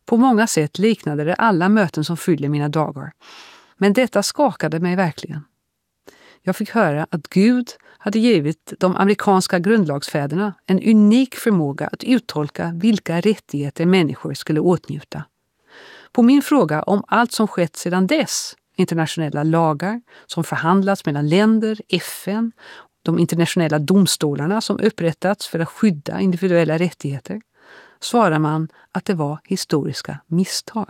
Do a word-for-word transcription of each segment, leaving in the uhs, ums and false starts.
På många sätt liknade det alla möten som fyllde mina dagar. Men detta skakade mig verkligen. Jag fick höra att Gud hade givit de amerikanska grundlagsfäderna en unik förmåga att uttolka vilka rättigheter människor skulle åtnjuta. På min fråga om allt som skett sedan dess, internationella lagar som förhandlats mellan länder, F N, de internationella domstolarna som upprättats för att skydda individuella rättigheter, svarar man att det var historiska misstag.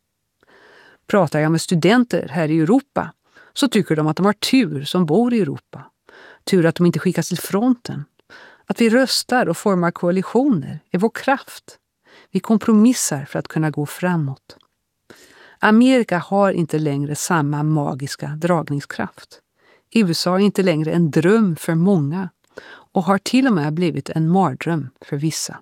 Pratar jag med studenter här i Europa så tycker de att de har tur som bor i Europa. Tur att de inte skickas till fronten. Att vi röstar och formar koalitioner är vår kraft. Vi kompromissar för att kunna gå framåt. Amerika har inte längre samma magiska dragningskraft. U S A är inte längre en dröm för många och har till och med blivit en mardröm för vissa.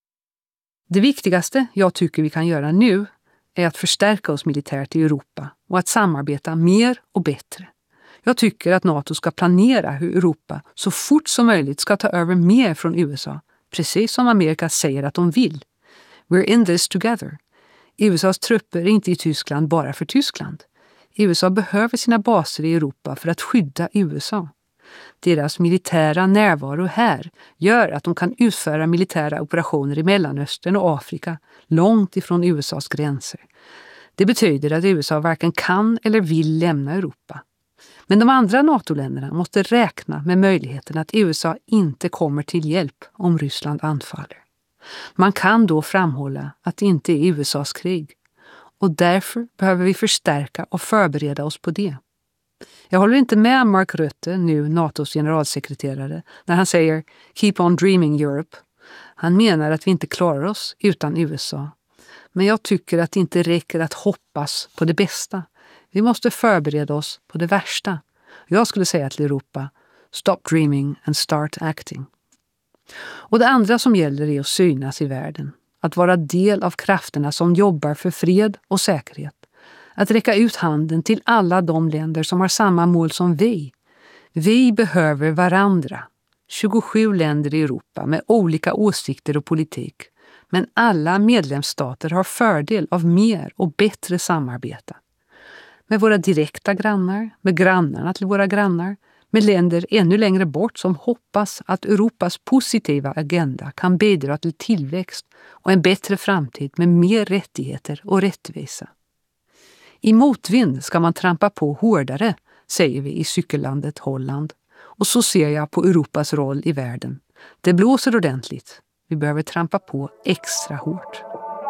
Det viktigaste jag tycker vi kan göra nu är att förstärka oss militärt i Europa och att samarbeta mer och bättre. Jag tycker att NATO ska planera hur Europa så fort som möjligt ska ta över mer från U S A, precis som Amerika säger att de vill. We're in this together. U S As trupper är inte i Tyskland bara för Tyskland. U S A behöver sina baser i Europa för att skydda U S A. Deras militära närvaro här gör att de kan utföra militära operationer i Mellanöstern och Afrika långt ifrån U S As gränser. Det betyder att U S A varken kan eller vill lämna Europa. Men de andra NATO-länderna måste räkna med möjligheten att U S A inte kommer till hjälp om Ryssland anfaller. Man kan då framhålla att det inte är U S As krig och därför behöver vi förstärka och förbereda oss på det. Jag håller inte med Mark Rutte, nu NATOs generalsekreterare, när han säger "Keep on dreaming Europe". Han menar att vi inte klarar oss utan U S A. Men jag tycker att det inte räcker att hoppas på det bästa. Vi måste förbereda oss på det värsta. Jag skulle säga till Europa, stop dreaming and start acting. Och det andra som gäller är att synas i världen. Att vara del av krafterna som jobbar för fred och säkerhet. Att räcka ut handen till alla de länder som har samma mål som vi. Vi behöver varandra. tjugosju länder i Europa med olika åsikter och politik. Men alla medlemsstater har fördel av mer och bättre samarbete. Med våra direkta grannar, med grannarna till våra grannar, med länder ännu längre bort som hoppas att Europas positiva agenda kan bidra till tillväxt och en bättre framtid med mer rättigheter och rättvisa. I motvind ska man trampa på hårdare, säger vi i cykellandet Holland. Och så ser jag på Europas roll i världen. Det blåser ordentligt. Vi behöver trampa på extra hårt.